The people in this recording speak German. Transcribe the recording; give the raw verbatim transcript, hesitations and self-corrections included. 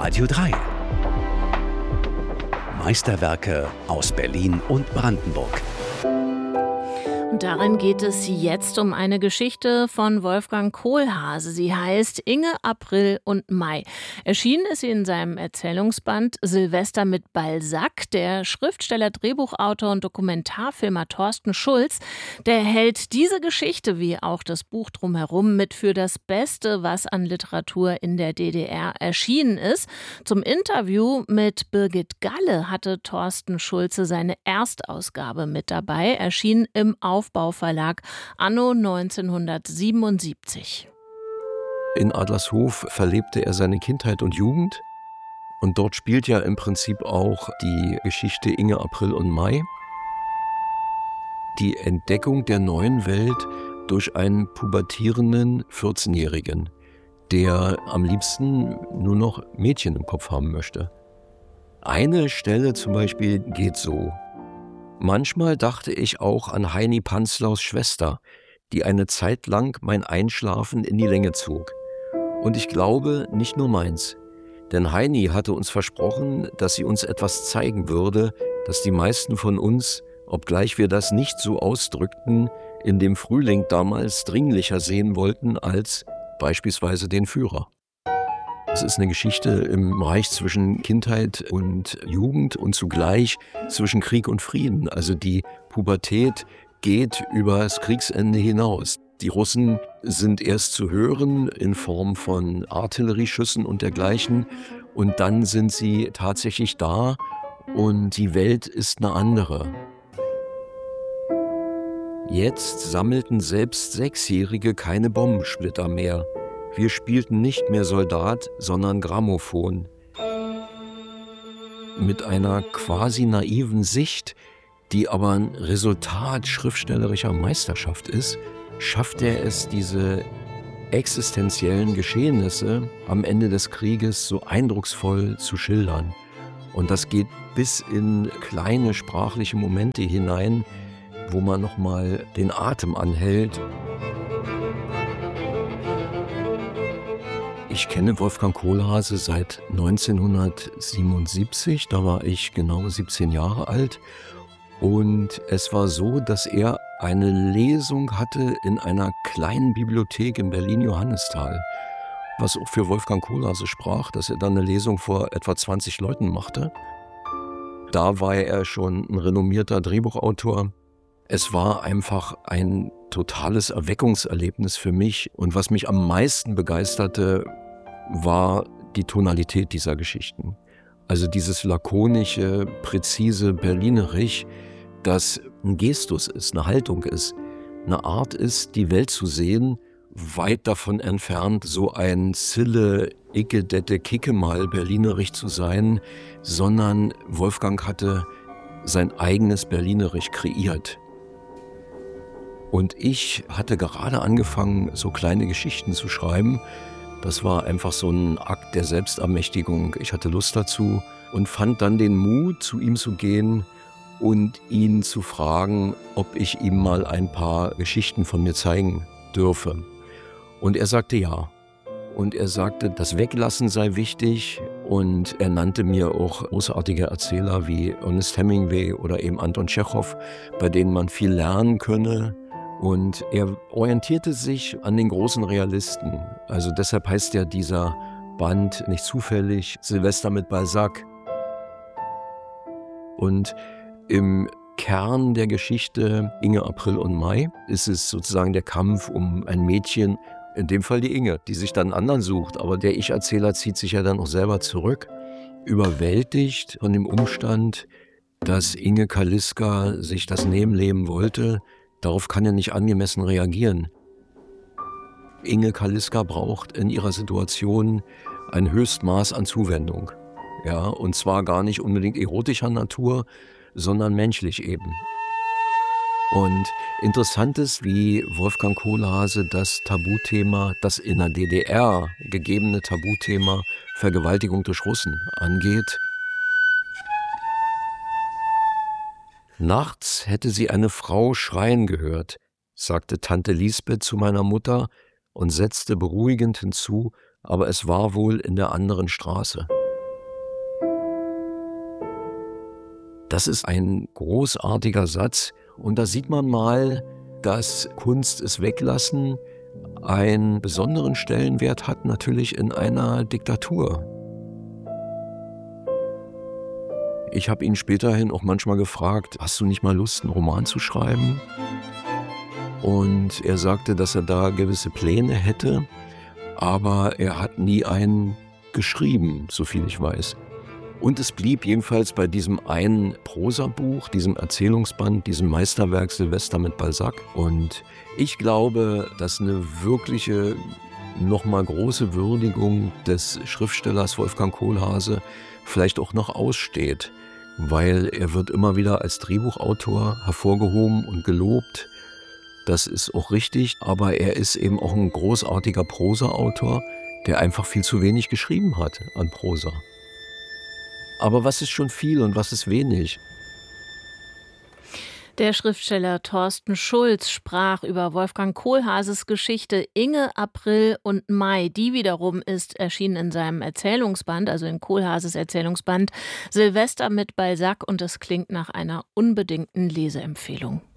Radio drei. Meisterwerke aus Berlin und Brandenburg. Und darin geht es jetzt um eine Geschichte von Wolfgang Kohlhase. Sie heißt Inge, April und Mai. Erschienen ist sie in seinem Erzählungsband Silvester mit Balzac. Der Schriftsteller, Drehbuchautor und Dokumentarfilmer Thorsten Schulz, der hält diese Geschichte wie auch das Buch drumherum mit für das Beste, was an Literatur in der D D R erschienen ist. Zum Interview mit Birgit Galle hatte Thorsten Schulze seine Erstausgabe mit dabei, erschienen im Aufbauverlag anno neunzehnhundertsiebenundsiebzig. In Adlershof verlebte er seine Kindheit und Jugend. Und dort spielt ja im Prinzip auch die Geschichte Inge, April und Mai. Die Entdeckung der neuen Welt durch einen pubertierenden vierzehnjährigen, der am liebsten nur noch Mädchen im Kopf haben möchte. Eine Stelle zum Beispiel geht so: Manchmal dachte ich auch an Heini Panslaus Schwester, die eine Zeit lang mein Einschlafen in die Länge zog. Und ich glaube, nicht nur meins. Denn Heini hatte uns versprochen, dass sie uns etwas zeigen würde, das die meisten von uns, obgleich wir das nicht so ausdrückten, in dem Frühling damals dringlicher sehen wollten als beispielsweise den Führer. Es ist eine Geschichte im Bereich zwischen Kindheit und Jugend und zugleich zwischen Krieg und Frieden. Also die Pubertät geht über das Kriegsende hinaus. Die Russen sind erst zu hören in Form von Artillerieschüssen und dergleichen. Und dann sind sie tatsächlich da und die Welt ist eine andere. Jetzt sammelten selbst Sechsjährige keine Bombensplitter mehr. Wir spielten nicht mehr Soldat, sondern Grammophon. Mit einer quasi naiven Sicht, die aber ein Resultat schriftstellerischer Meisterschaft ist, schafft er es, diese existenziellen Geschehnisse am Ende des Krieges so eindrucksvoll zu schildern. Und das geht bis in kleine sprachliche Momente hinein, wo man nochmal den Atem anhält. Ich kenne Wolfgang Kohlhase seit neunzehnhundertsiebenundsiebzig, da war ich genau siebzehn Jahre alt. Und es war so, dass er eine Lesung hatte in einer kleinen Bibliothek in Berlin-Johannisthal, was auch für Wolfgang Kohlhase sprach, dass er dann eine Lesung vor etwa zwanzig Leuten machte. Da war er schon ein renommierter Drehbuchautor. Es war einfach ein totales Erweckungserlebnis für mich. Und was mich am meisten begeisterte, war die Tonalität dieser Geschichten. Also dieses lakonische, präzise Berlinerisch, das ein Gestus ist, eine Haltung ist, eine Art ist, die Welt zu sehen, weit davon entfernt, so ein Zille, Icke, Dette, Kicke mal Berlinerisch zu sein, sondern Wolfgang hatte sein eigenes Berlinerisch kreiert. Und ich hatte gerade angefangen, so kleine Geschichten zu schreiben. Das war einfach so ein Akt der Selbstermächtigung. Ich hatte Lust dazu und fand dann den Mut, zu ihm zu gehen und ihn zu fragen, ob ich ihm mal ein paar Geschichten von mir zeigen dürfe. Und er sagte ja. Und er sagte, das Weglassen sei wichtig. Und er nannte mir auch großartige Erzähler wie Ernest Hemingway oder eben Anton Tschechow, bei denen man viel lernen könne. Und er orientierte sich an den großen Realisten. Also deshalb heißt ja dieser Band nicht zufällig Silvester mit Balzac. Und im Kern der Geschichte Inge, April und Mai ist es sozusagen der Kampf um ein Mädchen, in dem Fall die Inge, die sich dann einen anderen sucht. Aber der Ich-Erzähler zieht sich ja dann auch selber zurück, überwältigt von dem Umstand, dass Inge Kaliska sich das Nebenleben wollte. Darauf kann er nicht angemessen reagieren. Inge Kaliska braucht in ihrer Situation ein Höchstmaß an Zuwendung. Ja, und zwar gar nicht unbedingt erotischer Natur, sondern menschlich eben. Und interessant ist, wie Wolfgang Kohlhase das Tabuthema, das in der D D R gegebene Tabuthema Vergewaltigung durch Russen angeht. Nachts hätte sie eine Frau schreien gehört, sagte Tante Lisbeth zu meiner Mutter und setzte beruhigend hinzu, aber es war wohl in der anderen Straße. Das ist ein großartiger Satz. Und da sieht man mal, dass Kunst ist weglassen einen besonderen Stellenwert hat, natürlich in einer Diktatur. Ich habe ihn späterhin auch manchmal gefragt, hast du nicht mal Lust, einen Roman zu schreiben? Und er sagte, dass er da gewisse Pläne hätte, aber er hat nie einen geschrieben, soviel ich weiß. Und es blieb jedenfalls bei diesem einen Prosabuch, diesem Erzählungsband, diesem Meisterwerk Silvester mit Balzac. Und ich glaube, dass eine wirkliche, nochmal große Würdigung des Schriftstellers Wolfgang Kohlhase vielleicht auch noch aussteht, weil er wird immer wieder als Drehbuchautor hervorgehoben und gelobt. Das ist auch richtig, aber er ist eben auch ein großartiger Prosaautor, der einfach viel zu wenig geschrieben hat an Prosa. Aber was ist schon viel und was ist wenig? Der Schriftsteller Thorsten Schulz sprach über Wolfgang Kohlhaases Geschichte Inge, April und Mai. Die wiederum ist erschienen in seinem Erzählungsband, also in Kohlhaases Erzählungsband Silvester mit Balzac, und es klingt nach einer unbedingten Leseempfehlung.